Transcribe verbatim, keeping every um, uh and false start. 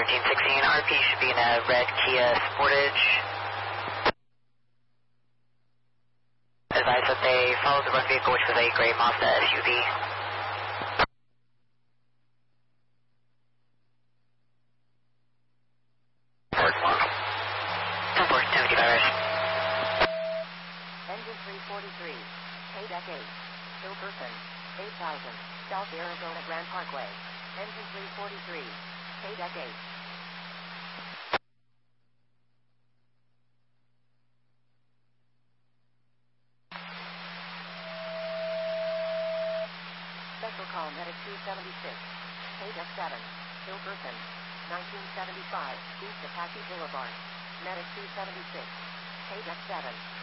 thirteen sixteen, R P should be in a red Kia Sportage. Advise that they followed the run vehicle, which was a gray Mazda S U V. ten four, ten fifty-five. Engine three forty-three, K deck eight, Hilkerson, eight thousand, South Arizona Grand Parkway. Engine three forty-three, K deck eight. Special call Medic two seventy-six, K deck seven, Hilkerson, nineteen seventy-five, East Apache Boulevard. Medic two seventy-six, K deck seven.